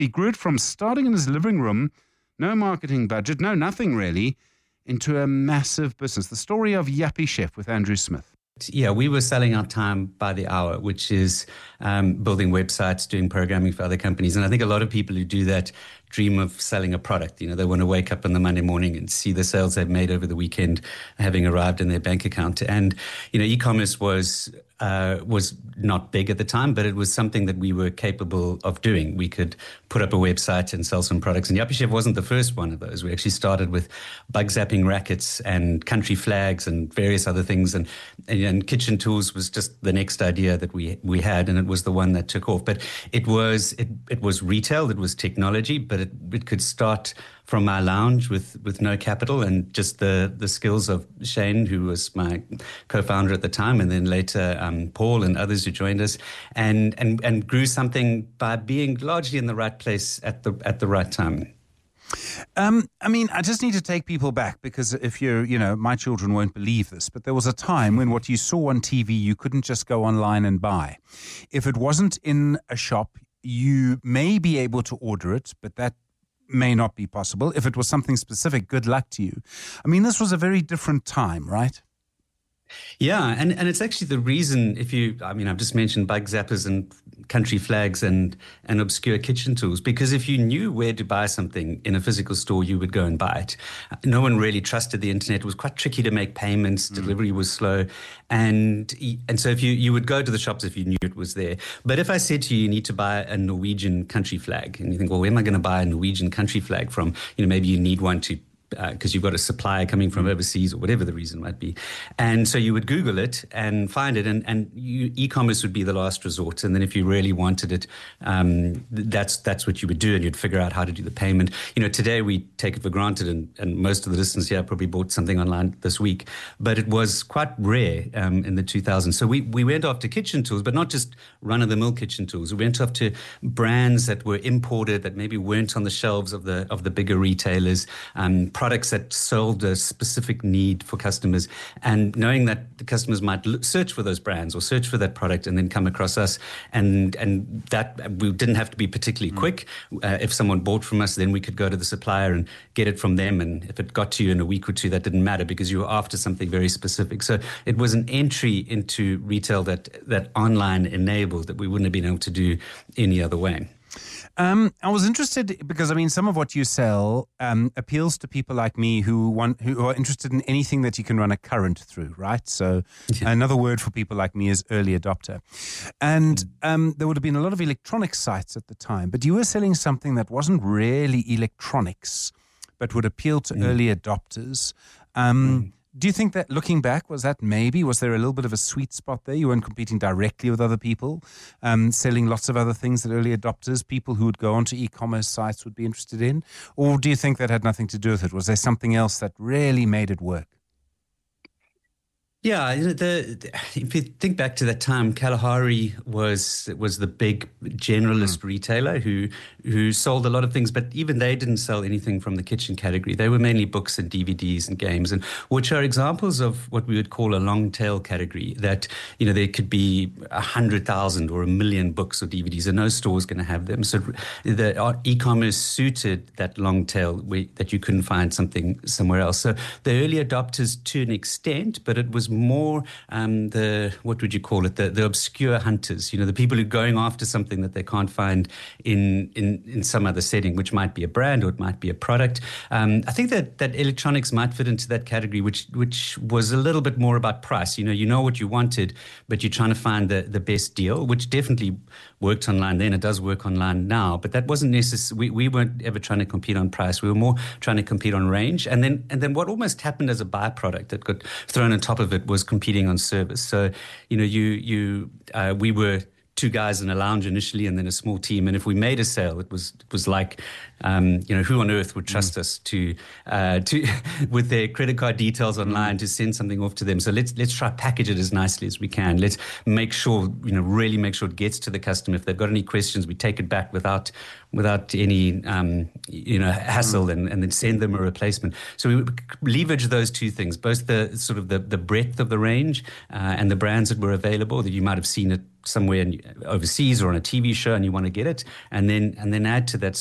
He grew it from starting in his living room, no marketing budget, no nothing really, into a massive business. The story of Yuppiechef with Andrew Smith. Yeah, we were selling our time by the hour, which is building websites, doing programming for other companies. And I think a lot of people who do that dream of selling a product. They want to wake up on the Monday morning and see the sales they've made over the weekend having arrived in their bank account. And, e-commerce was not big at the time, but it was something that we were capable of doing. We could put up a website and sell some products. And Yuppiechef wasn't the first one of those. We actually started with bug zapping rackets and country flags and various other things. And kitchen tools was just the next idea that we had, and it was the one that took off. But it was retail, it was technology, but it could start from my lounge with no capital and just the skills of Shane, who was my co-founder at the time, and then later Paul and others who joined us, and grew something by being largely in the right place at the right time. I just need to take people back, because if my children won't believe this, but there was a time when what you saw on TV, you couldn't just go online and buy. If it wasn't in a shop, you may be able to order it, but that may not be possible. If it was something specific, good luck to you. This was a very different time, right? Yeah, and it's actually the reason, I've just mentioned bug zappers and country flags and obscure kitchen tools, because if you knew where to buy something in a physical store, you would go and buy it. No one really trusted the internet. It was quite tricky to make payments. Delivery was slow. And so if you would go to the shops if you knew it was there. But if I said to you, you need to buy a Norwegian country flag, and you think, well, where am I going to buy a Norwegian country flag from? Maybe you need one to because you've got a supplier coming from overseas or whatever the reason might be. And so you would Google it and find it, and e-commerce would be the last resort. And then if you really wanted it, that's what you would do, and you'd figure out how to do the payment. Today we take it for granted, and most of the listeners here probably bought something online this week, but it was quite rare in the 2000s. So we went after kitchen tools, but not just run-of-the-mill kitchen tools. We went after brands that were imported, that maybe weren't on the shelves of the bigger retailers, products that solved a specific need for customers, and knowing that the customers might search for those brands or search for that product and then come across us, and that we didn't have to be particularly quick. If someone bought from us, then we could go to the supplier and get it from them, and if it got to you in a week or two, that didn't matter because you were after something very specific. So it was an entry into retail that online enabled, that we wouldn't have been able to do any other way. I was interested because, some of what you sell appeals to people like me who are interested in anything that you can run a current through, right? So another word for people like me is early adopter. And there would have been a lot of electronic sites at the time, but you were selling something that wasn't really electronics, but would appeal to early adopters. Do you think that, looking back, was there a little bit of a sweet spot there? You weren't competing directly with other people, selling lots of other things that early adopters, people who would go onto e-commerce sites, would be interested in? Or do you think that had nothing to do with it? Was there something else that really made it work? Yeah, if you think back to that time, Kalahari was the big generalist retailer who sold a lot of things, but even they didn't sell anything from the kitchen category. They were mainly books and DVDs and games, and which are examples of what we would call a long tail category. That there could be 100,000 or 1 million books or DVDs, and no store is going to have them. So the e-commerce suited that long tail that you couldn't find something somewhere else. So the early adopters to an extent, but it was more what would you call it? The obscure hunters, the people who are going after something that they can't find in some other setting, which might be a brand or it might be a product. I think that electronics might fit into that category, which was a little bit more about price. You know what you wanted, but you're trying to find the best deal, which definitely worked online then. It does work online now, but that wasn't necessary. We weren't ever trying to compete on price. We were more trying to compete on range. And then what almost happened as a byproduct that got thrown on top of it was competing on service. So, we were two guys in a lounge initially, and then a small team. And if we made a sale, it was like, who on earth would trust us to with their credit card details online to send something off to them? So let's try package it as nicely as we can. Let's make sure, really make sure it gets to the customer. If they've got any questions, we take it back without any, hassle, and then send them a replacement. So we leverage those two things, both the sort of the breadth of the range and the brands that were available, that you might have seen it somewhere overseas or on a TV show and you want to get it, and then add to that